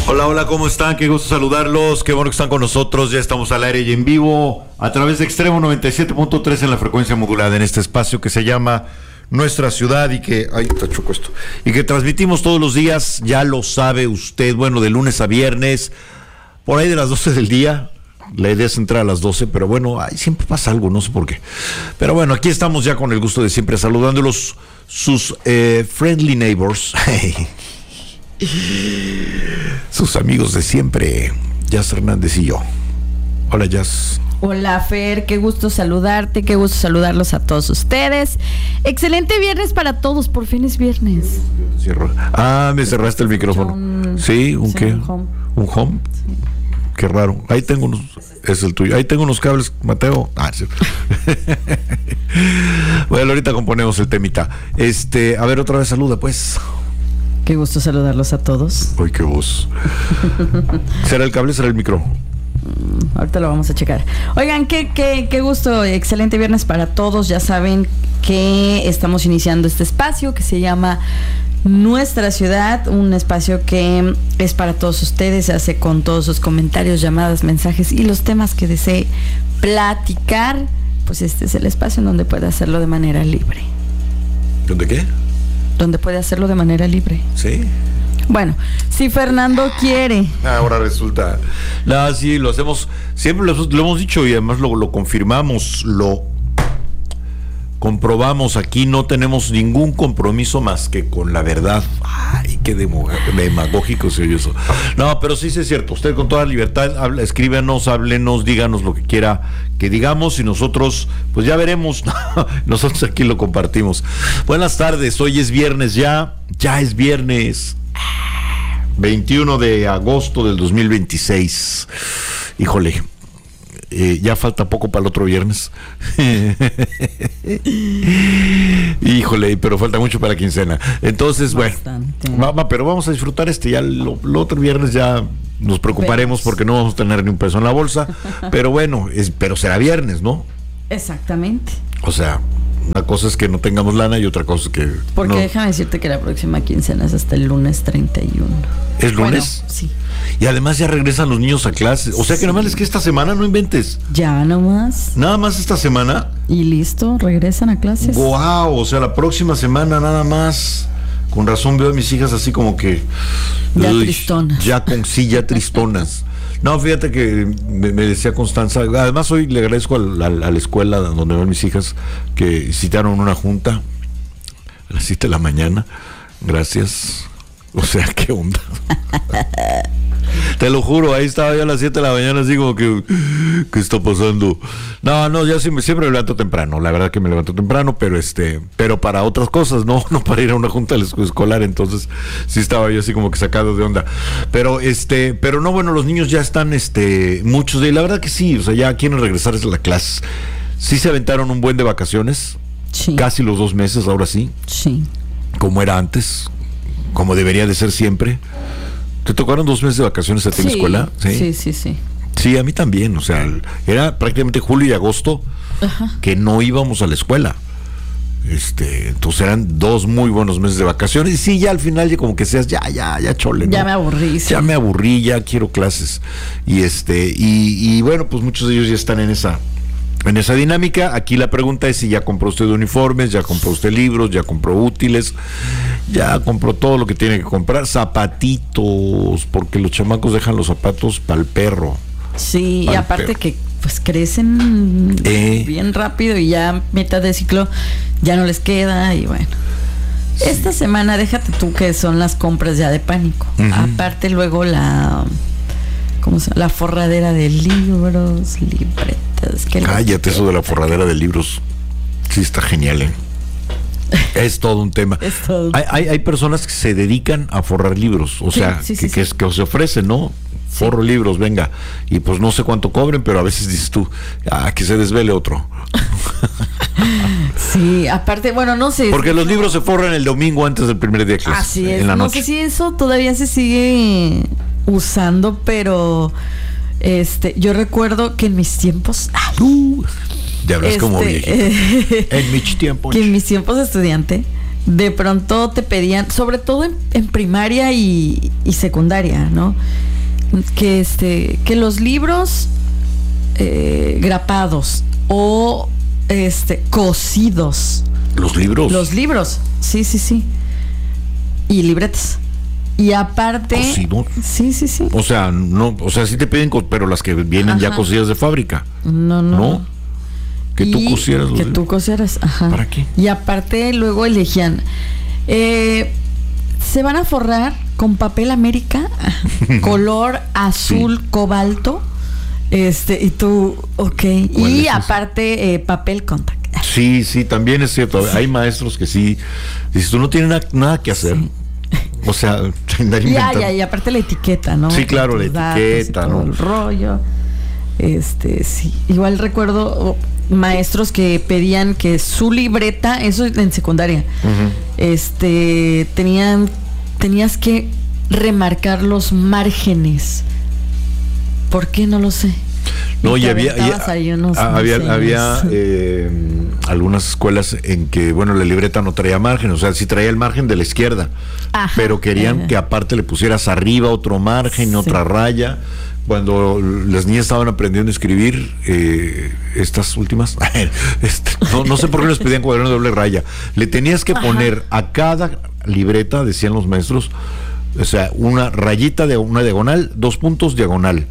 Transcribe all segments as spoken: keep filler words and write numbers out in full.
Hola, hola, ¿cómo están? Qué gusto saludarlos, qué bueno que están con nosotros, ya estamos al aire y en vivo a través de Extremo noventa y siete punto tres en la frecuencia modulada en este espacio que se llama Nuestra Ciudad y que, ay, está choco esto, y que transmitimos todos los días, ya lo sabe usted, bueno, de lunes a viernes, por ahí de las doce del día. La idea es entrar a las doce, pero bueno, ay, siempre pasa algo, no sé por qué. Pero bueno, aquí estamos ya con el gusto de siempre saludándolos, sus eh, friendly neighbors. Sus amigos de siempre, Jazz Hernández y yo. Hola, Jazz. Hola, Fer, qué gusto saludarte, qué gusto saludarlos a todos ustedes. Excelente viernes para todos, por fin es viernes. Cierro. Ah, me cerraste el micrófono. Un, sí, ¿un qué? Un home. ¿Un home? Sí. Qué raro. Ahí tengo unos, es el tuyo. Ahí tengo unos cables, Mateo. Ah, sí. Bueno, ahorita componemos el temita. Este, a ver, otra vez saluda, pues. Qué gusto saludarlos a todos. Uy, qué voz. ¿Será el cable? ¿Será el micro? Mm, ahorita lo vamos a checar. Oigan, qué, qué, qué gusto. Excelente viernes para todos. Ya saben que estamos iniciando este espacio que se llama Nuestra Ciudad. Un espacio que es para todos ustedes. Se hace con todos sus comentarios, llamadas, mensajes y los temas que desee platicar. Pues este es el espacio en donde puede hacerlo de manera libre. ¿Dónde qué? Donde puede hacerlo de manera libre. Sí. Bueno, si Fernando quiere. Ahora resulta. No, sí, lo hacemos. Siempre lo, lo hemos dicho y además lo, lo confirmamos, lo comprobamos. Aquí no tenemos ningún compromiso más que con la verdad. Ay, qué demagógico se oye eso. No, pero sí, sí es cierto. Usted con toda libertad, habla, escríbanos, háblenos, díganos lo que quiera que digamos y nosotros, pues ya veremos. Nosotros aquí lo compartimos. Buenas tardes, hoy es viernes ya, ya es viernes. veintiuno de agosto del dos mil veintiséis. Híjole. Eh, ya falta poco para el otro viernes. Híjole, pero falta mucho para la quincena. Entonces, Bastante. bueno, va, va, pero vamos a disfrutar este. Ya lo, lo otro viernes ya nos preocuparemos porque no vamos a tener ni un peso en la bolsa. Pero bueno, es, pero será viernes, ¿no? Exactamente. O sea, una cosa es que no tengamos lana y otra cosa es que. Porque no. Déjame decirte que la próxima quincena es hasta el lunes treinta y uno. ¿Es lunes? Bueno, sí. Y además ya regresan los niños a clases. O sea que sí. Nada más es que esta semana no inventes. Ya nomás. Nada más esta semana. Y listo, regresan a clases. Wow, o sea, la próxima semana nada más. Con razón veo a mis hijas así como que. Ya uy, tristonas. Ya con sí, ya tristonas. No, fíjate que me, me decía Constanza. Además hoy le agradezco a la, a la escuela donde van mis hijas que citaron una junta a las siete de la mañana. Gracias. O sea, ¿qué onda? Te lo juro, ahí estaba yo a las siete de la mañana así como que, ¿qué está pasando? No, no, yo siempre, siempre me levanto temprano, la verdad que me levanto temprano, pero este, pero para otras cosas, no, no para ir a una junta escolar, entonces sí estaba yo así como que sacado de onda. Pero este, pero no, bueno, los niños ya están, este, muchos de, la verdad que sí, o sea, ya quieren regresar a la clase. Sí se aventaron un buen de vacaciones, sí. Casi los dos meses, ahora sí. Sí. Como era antes, como debería de ser siempre. ¿Te tocaron dos meses de vacaciones a ti en la escuela? Sí, sí, sí, sí. Sí, a mí también, o sea, era prácticamente julio y agosto. Ajá. Que no íbamos a la escuela. Este, entonces eran dos muy buenos meses de vacaciones. Y sí, ya al final ya como que seas, ya, ya, ya chole, ¿no? Ya me aburrí. Sí. Ya me aburrí, ya quiero clases. Y este, y, y bueno, pues muchos de ellos ya están en esa, en esa dinámica. Aquí la pregunta es si ya compró usted uniformes, ya compró usted libros, ya compró útiles, ya compró todo lo que tiene que comprar, zapatitos, porque los chamacos dejan los zapatos para el perro. Sí, y aparte perro. que pues crecen eh. bien rápido y ya mitad de ciclo ya no les queda y bueno. Sí. Esta semana déjate tú que son las compras ya de pánico. Uh-huh. Aparte luego la ¿cómo se llama? La forradera de libros, libretas. Que Cállate, eso de la forradera de libros. Sí, está genial, ¿eh? Es todo un tema. Es todo un hay, hay, hay personas que se dedican a forrar libros, o sí, sea, sí, que, sí, que, sí. que se ofrecen, ¿no? Sí. Forro libros, venga. Y pues no sé cuánto cobren, pero a veces dices tú, ah, que se desvele otro. Sí, aparte, bueno, no sé. Porque los libros se forran el domingo antes del primer día de clase. Así es. En la no noche. sé si eso todavía se sigue usando, pero este, yo recuerdo que en mis tiempos. Ay, uh, ya hablas este, como viejito. Eh, en mis tiempos. Que en mis tiempos de estudiante, de pronto te pedían, sobre todo en, en primaria y, y secundaria, ¿no? Que este, que los libros eh, grapados o este cosidos. ¿Los libros? Los libros, sí, sí, sí. Y libretas. Y aparte. ¿Cosidos? Sí, sí, sí. O sea, no, o sea, sí te piden, pero las que vienen ajá. ya cosidas de fábrica. No, no. ¿No? Que tú cosieras. Que tú cosieras, ajá. ¿Para qué? Y aparte luego elegían, eh, se van a forrar con papel América, color azul sí. cobalto, este, y tú, ok. Y es aparte eh, papel contact. Sí, sí, también es cierto. Sí. Hay maestros que sí, dices, tú no tienes na- nada que hacer. Sí. O sea, andar inventando. Ya, ya, y aparte la etiqueta, ¿no? Sí, claro, la etiqueta, ¿no? El rollo. Este, sí. Igual recuerdo maestros que pedían que su libreta, eso en secundaria, uh-huh. este, tenían, tenías que remarcar los márgenes. ¿Por qué? No lo sé. No, y, y había, y, unos, había, no sé, había eh, algunas escuelas en que, bueno, la libreta no traía margen, o sea, sí traía el margen de la izquierda, ajá, pero querían eh. que aparte le pusieras arriba otro margen, sí. otra raya. Cuando las niñas estaban aprendiendo a escribir, eh, estas últimas, este, no, no sé por qué les pedían cuaderno de doble raya. Le tenías que poner ajá. a cada libreta, decían los maestros, o sea, una rayita de una diagonal, dos puntos, diagonal.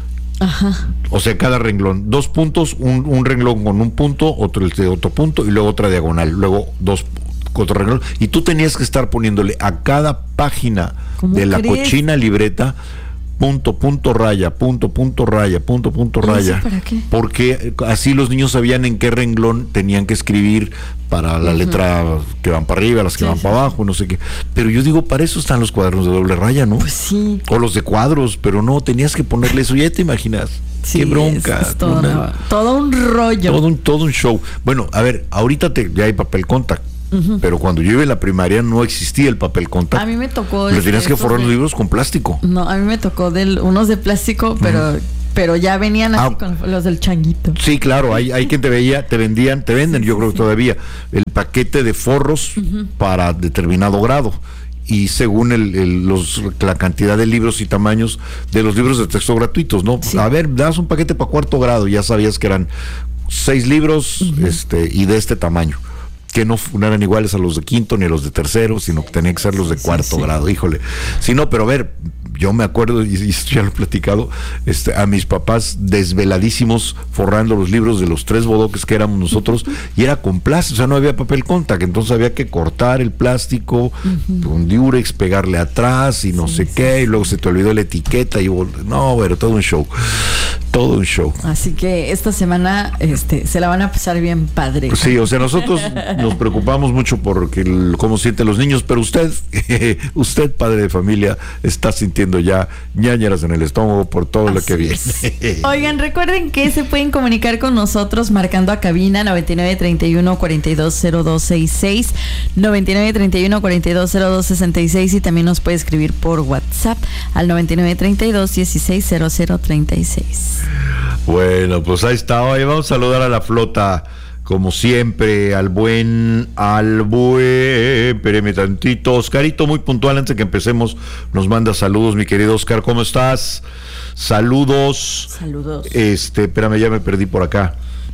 Ajá. O sea, cada renglón, dos puntos, un, un renglón con un punto, otro de otro punto y luego otra diagonal, luego dos otro renglón, y tú tenías que estar poniéndole a cada página de la crees? cochina libreta punto, punto, raya, punto, punto, raya, punto, punto, raya. ¿Para qué? Porque así los niños sabían en qué renglón tenían que escribir para la uh-huh. letra que van para arriba, las que sí, van sí, para abajo, no sé qué. Pero yo digo, para eso están los cuadernos de doble raya, ¿no? Pues sí. O los de cuadros, pero no, tenías que ponerle eso, ya te imaginas. Sí, qué bronca. Es, es todo, una, todo un rollo. Todo un, todo un show. Bueno, a ver, ahorita te, ya hay papel contact. Uh-huh. Pero cuando yo iba en la primaria no existía el papel contact. A mí me tocó. Le tenías que forrar de... los libros con plástico. No, a mí me tocó de unos de plástico, pero uh-huh. pero ya venían así ah, con los del changuito. Sí, claro, hay, hay quien te veía, te vendían, te venden, sí, yo sí, creo sí. que todavía, el paquete de forros uh-huh. para determinado grado. Y según el, el, los, la cantidad de libros y tamaños de los libros de texto gratuitos, ¿no? Sí. A ver, das un paquete para cuarto grado, ya sabías que eran seis libros uh-huh. este y de este tamaño. Que no, no eran iguales a los de quinto ni a los de tercero, sino que tenían que ser los de cuarto sí, sí. grado, híjole. Si no, pero a ver, yo me acuerdo, y, y esto ya lo he platicado, este, a mis papás desveladísimos forrando los libros de los tres bodoques que éramos nosotros, y era con plástico, o sea, no había papel contact, entonces había que cortar el plástico, uh-huh. con diurex, pegarle atrás y no sí, sé sí, qué, sí. y luego se te olvidó la etiqueta, y no, pero todo un show, todo un show. Así que esta semana este, se la van a pasar bien padre. Sí, o sea, nosotros nos preocupamos mucho por que, cómo sienten los niños, pero usted, usted, padre de familia, está sintiendo ya ñañeras en el estómago por todo Así lo que viene. Oigan, recuerden que se pueden comunicar con nosotros marcando a cabina noventa y nueve, treinta y uno, cuarenta y dos, cero dos sesenta y seis, noventa y nueve, treinta y uno, cuarenta y dos, cero dos sesenta y seis, y también nos puede escribir por WhatsApp al noventa y nueve, treinta y dos, dieciséis, cero cero treinta y seis. Bueno, pues ahí está. Hoy vamos a saludar a la flota. Como siempre, al buen, al buen, espéreme tantito, Oscarito, muy puntual, antes de que empecemos, nos manda saludos, mi querido Oscar, ¿cómo estás? Saludos. Saludos. Este, espérame, ya me perdí por acá.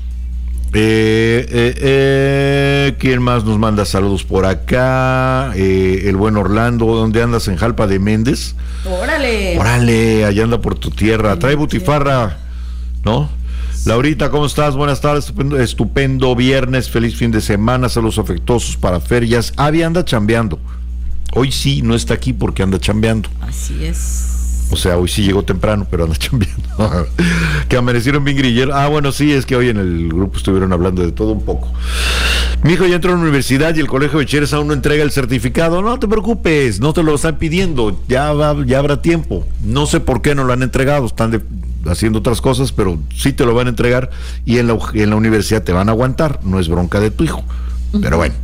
Eh, eh, eh, ¿quién más nos manda saludos por acá? Eh, el buen Orlando, ¿dónde andas? En Jalpa de Méndez. Órale. Órale, allá anda por tu tierra, trae butifarra, ¿no? Laurita, ¿cómo estás? Buenas tardes, estupendo, estupendo viernes, feliz fin de semana, saludos afectuosos para Ferias. Avi anda chambeando. Hoy sí, no está aquí porque anda chambeando. Así es. O sea, hoy sí llegó temprano, pero anda chambeando. Que amanecieron bien grilleros. Ah, bueno, sí, es que hoy en el grupo estuvieron hablando de todo un poco. Mi hijo ya entró a la universidad y el colegio de Cheres aún no entrega el certificado. No te preocupes, no te lo están pidiendo, ya, va, ya habrá tiempo. No sé por qué no lo han entregado, están de... haciendo otras cosas, pero sí te lo van a entregar y en la, en la universidad te van a aguantar, no es bronca de tu hijo. Uh-huh. Pero bueno,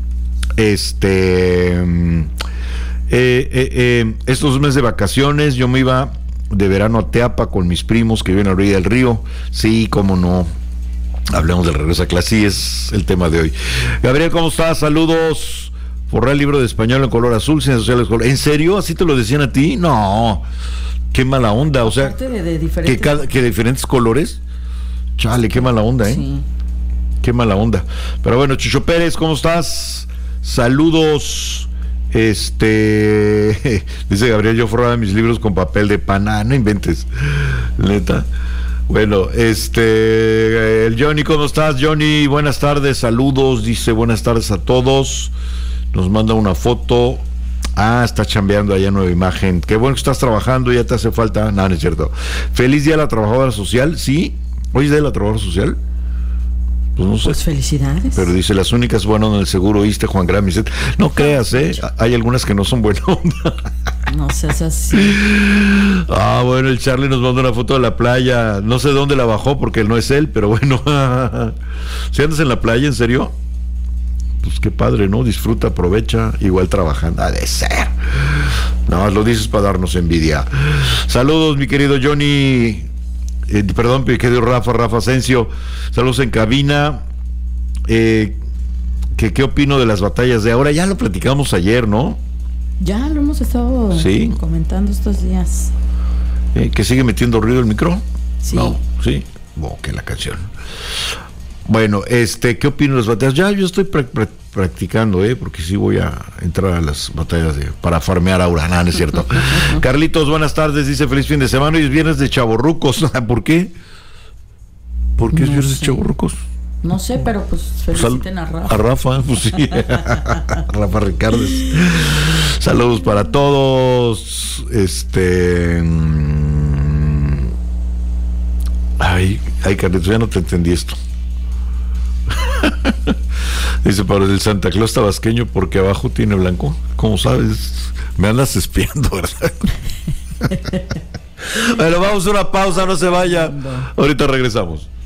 este eh, eh, eh, estos meses de vacaciones yo me iba de verano a Teapa con mis primos que viven a la orilla del río. Sí, cómo no. Hablemos del regreso a clase, sí es el tema de hoy. Gabriel, ¿cómo estás? Saludos. Forrar el libro de español en color azul, ciencias sociales color. ¿En serio? ¿Así te lo decían a ti? No. Qué mala onda, o sea, de, de diferentes... que, cada, que diferentes colores. Chale, qué mala onda, ¿eh? Sí. Qué mala onda. Pero bueno, Chucho Pérez, ¿cómo estás? Saludos. Este, dice Gabriel, yo forraba mis libros con papel de pana, no inventes, neta. Bueno, este, el Johnny, ¿cómo estás, Johnny? Buenas tardes, saludos, dice buenas tardes a todos. Nos manda una foto. Ah, está chambeando allá Nueva Imagen. Qué bueno que estás trabajando, ya te hace falta. No, no es cierto. Feliz día a la trabajadora social, ¿sí? ¿Hoy es día de la trabajadora social? Pues no sé. Pues felicidades. Pero dice, las únicas buenas en el seguro, ¿oíste, Juan Grami? No creas, ¿eh? Hay algunas que no son buenas. No seas así. Ah, bueno, el Charlie nos mandó una foto de la playa. No sé dónde la bajó porque no es él, pero bueno. ¿Si andas en la playa, en serio? Pues qué padre, ¿no? Disfruta, aprovecha, igual trabajando. Ha de ser. No, lo dices para darnos envidia. Saludos, mi querido Johnny. Eh, perdón, mi querido Rafa, Rafa Asensio. Saludos en cabina. Eh, ¿qué, ¿Qué opino de las batallas de ahora? Ya lo platicamos ayer, ¿no? Ya lo hemos estado ¿Sí? comentando estos días. Eh, ¿Que sigue metiendo ruido el micro? Sí. No, sí. Oh, que la canción. Bueno, este, ¿qué opino de las batallas? Ya yo estoy pr- pr- practicando, ¿eh? Porque sí voy a entrar a las batallas de, para farmear aura, ¿no? ¿No es cierto? Carlitos, buenas tardes, dice feliz fin de semana y es viernes de chavorrucos. ¿Por qué? ¿Por qué no es viernes sé. de chavorrucos? No sé, pero pues feliciten a Rafa. A Rafa, pues sí. Rafa Ricardes. Saludos para todos. Este. Ay, ay, Carlitos, ya no te entendí esto. Dice Pablo, el Santa Claus tabasqueño porque abajo tiene blanco. ¿Cómo sabes? Me andas espiando, ¿verdad? Bueno, vamos a una pausa, no se vaya. Ahorita regresamos.